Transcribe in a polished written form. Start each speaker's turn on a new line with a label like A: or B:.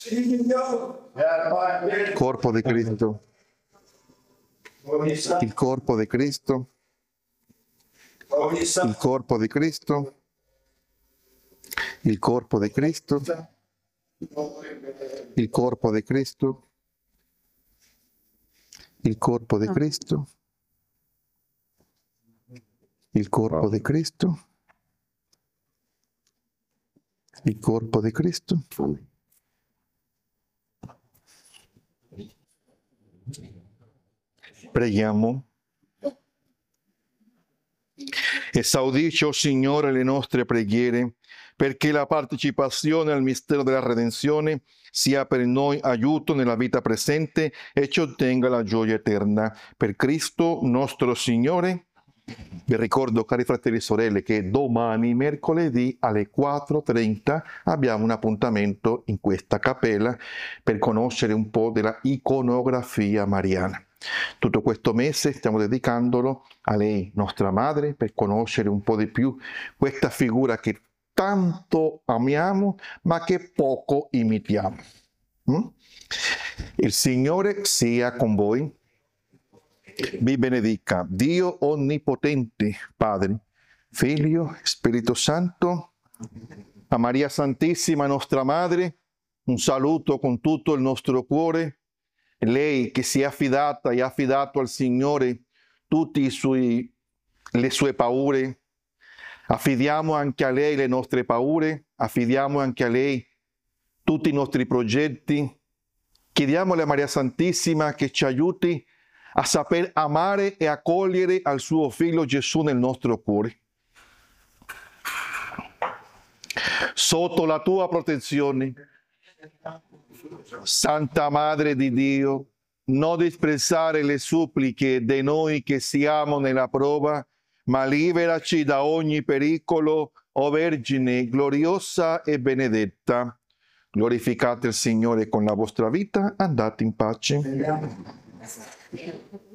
A: Il corpo di Cristo. Il corpo di Cristo. Il corpo di Cristo. Il corpo di Cristo. Il corpo di Cristo. Il corpo di Cristo. Il corpo di Cristo. Il corpo di Cristo. Preghiamo. Esaudisci, oh Signore, le nostre preghiere, perché la partecipazione al mistero della redenzione sia per noi aiuto nella vita presente e ci ottenga la gioia eterna. Per Cristo nostro Signore. Vi ricordo, cari fratelli e sorelle, che domani, mercoledì, alle 4:30 abbiamo un appuntamento in questa cappella per conoscere un po' della iconografia mariana. Tutto questo mese stiamo dedicandolo a lei, nostra madre, per conoscere un po' di più questa figura che tanto amiamo, ma che poco imitiamo. Il Signore sia con voi. Vi benedica Dio Onnipotente, Padre, Figlio, Spirito Santo. A Maria Santissima, nostra Madre, un saluto con tutto il nostro cuore. Lei che si è affidata e ha affidato al Signore tutte le sue paure. Affidiamo anche a lei le nostre paure, affidiamo anche a lei tutti i nostri progetti. Chiediamole a Maria Santissima che ci aiuti a saper amare e accogliere al suo Figlio Gesù nel nostro cuore. Sotto la tua protezione, Santa Madre di Dio, non disprezzare le suppliche di noi che siamo nella prova, ma liberaci da ogni pericolo, o Vergine gloriosa e benedetta. Glorificate il Signore con la vostra vita, andate in pace.